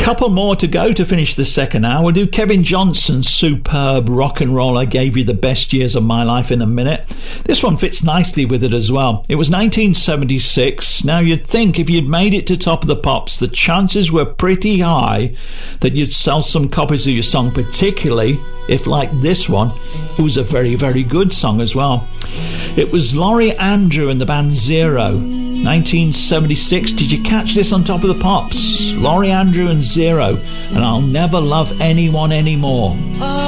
Couple more to go to finish the second hour. We'll do Kevin Johnson's superb Rock and Roll, I Gave You the Best Years of My Life, in a minute. This one fits nicely with it as well. It was 1976. Now, you'd think if you'd made it to Top of the Pops, the chances were pretty high that you'd sell some copies of your song, particularly if, like this one, it was a very, very good song as well. It was Laurie Andrew and the band Zero, 1976. Did you catch this on Top of the Pops? Laurie Andrew and Zero, and I'll Never Love Anyone Anymore.